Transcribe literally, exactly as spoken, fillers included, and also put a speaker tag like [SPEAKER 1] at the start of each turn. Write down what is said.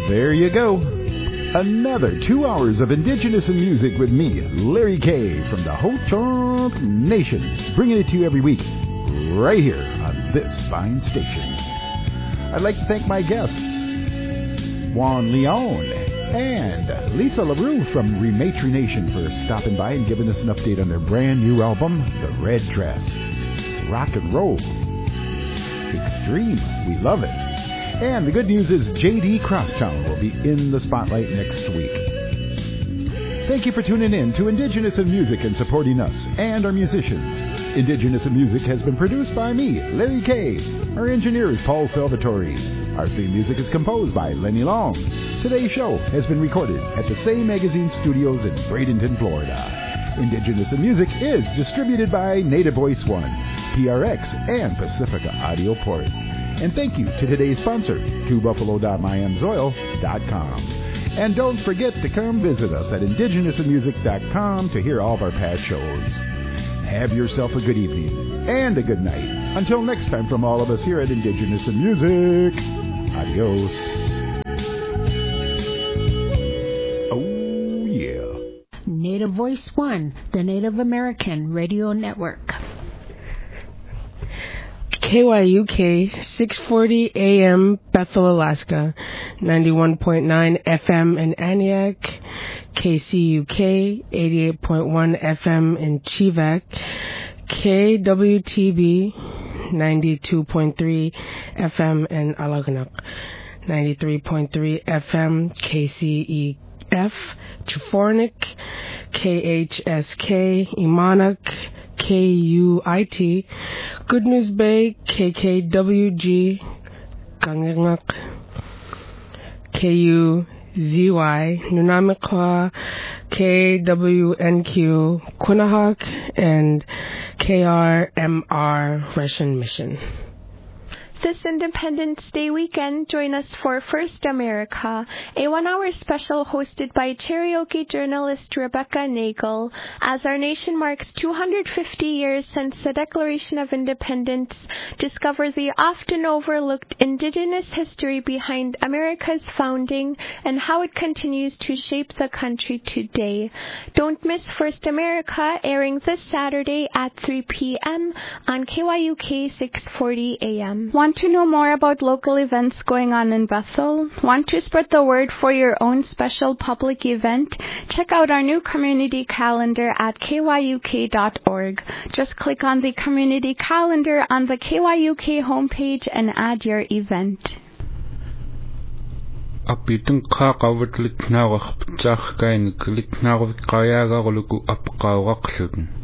[SPEAKER 1] there you go. Another two hours of Indigenous in Music with me, Larry K. from the Ho-Chunk Nation, bringing it to you every week, right here on this fine station. I'd like to thank my guests, Juan Leon and Lisa LaRue from Rematry Nation, for stopping by and giving us an update on their brand new album, The Red Dress. Rock and roll. Extreme. We love it. And the good news is J D Crosstown will be in the spotlight next week. Thank you for tuning in to Indigenous in Music and supporting us and our musicians. Indigenous in Music has been produced by me, Larry K. Our engineer is Paul Salvatore. Our theme music is composed by Lenny Long. Today's show has been recorded at the Say Magazine Studios in Bradenton, Florida. Indigenous in Music is distributed by Native Voice One, P R X, and Pacifica Audio Port. And thank you to today's sponsor, two buffalo dot my ams oil dot com. And don't forget to come visit us at indigenous in music dot com to hear all of our past shows. Have yourself a good evening and a good night. Until next time, from all of us here at Indigenous in Music, adios. Oh, yeah.
[SPEAKER 2] Native Voice One, the Native American Radio Network.
[SPEAKER 3] K Y U K, six forty A M, Bethel, Alaska, ninety-one point nine F M in Aniak, K C U K, eighty-eight point one F M in Chivak, K W T B, ninety-two point three F M in Alagnak, ninety-three point three F M K C E F, Chufornik, K H S K, Imanak, K U I T, Good News Bay, K K W G, Kangangak, K U Z Y, Nunamikwa, K W N Q, Quinahawk, and K R M R Russian Mission.
[SPEAKER 4] This Independence Day weekend, join us for First America, a one-hour special hosted by Cherokee journalist Rebecca Nagel, as our nation marks two hundred fifty years since the Declaration of Independence. Discover the often overlooked Indigenous history behind America's founding and how it continues to shape the country today. Don't miss First America, airing this Saturday at three p.m. on K Y U K six forty A M. Want to know more about local events going on in Bethel? Want to spread the word for your own special public event? Check out our new community calendar at K Y U K dot org. Just click on the community calendar on the K Y U K homepage and add your event.
[SPEAKER 5] Apitun qaqawat litnaawaq pitsaq kain litnaawaq qayaagaquluku apqaawaqlun